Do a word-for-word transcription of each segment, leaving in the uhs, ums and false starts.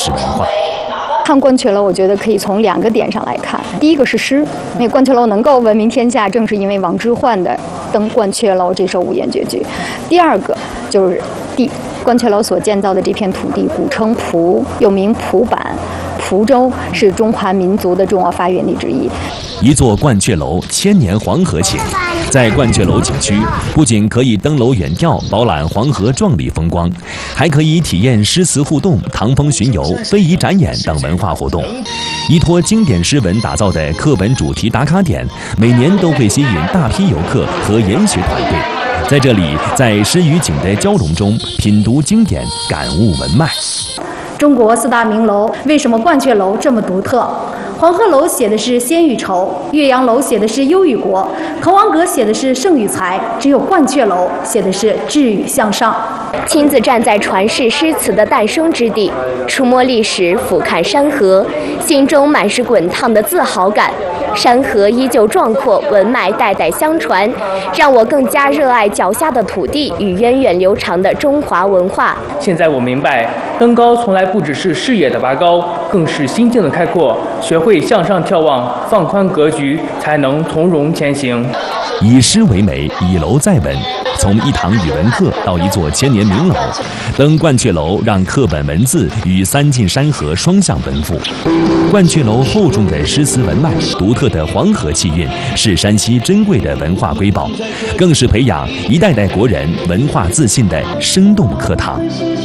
史文化。 看鹳雀楼，我觉得可以从两个点上来看。第一个是诗，那鹳雀楼能够闻名天下，正是因为王之涣的《登鹳雀楼》这首五言绝句。第二个就是地，鹳雀楼所建造的这片土地，古称蒲，又名蒲坂。蒲州是中华民族的重要发源地之一。 一座鹳雀楼，千年黄河情。在鹳雀楼景区，不仅可以登楼远眺、饱览黄河壮丽风光，还可以体验诗词互动、唐风巡游、非遗展演等文化活动。依托经典诗文打造的课本主题打卡点，每年都会吸引大批游客和研学团队。在这里，在诗与景的交融中，品读经典，感悟文脉。 中国四大名楼，为什么鹳雀楼这么独特？黄鹤楼写的是仙与愁，岳阳楼写的是忧与国，滕王阁写的是盛与才，只有鹳雀楼写的是志与向上。 亲自站在传世诗词的诞生之地，触摸历史，俯瞰山河，心中满是滚烫的自豪感。山河依旧壮阔，文脉代代相传，让我更加热爱脚下的土地与源远流长的中华文化。 现在我明白，登高从来不只是视野的拔高，更是心境的开阔。学会向上眺望，放宽格局，才能从容前行。 以诗为媒，以楼再文。从一堂语文课到一座千年名楼，登鹳雀楼让课本文字与三晋山河双向奔赴。鹳雀楼厚重的诗词文脉，独特的黄河气韵，是山西珍贵的文化瑰宝，更是培养一代代国人文化自信的生动课堂。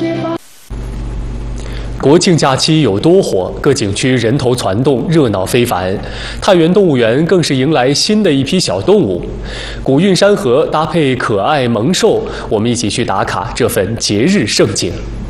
国庆假期有多火？各景区人头攒动，热闹非凡。太原动物园更是迎来新的一批小动物。古韵山河搭配可爱萌兽，我们一起去打卡这份节日盛景。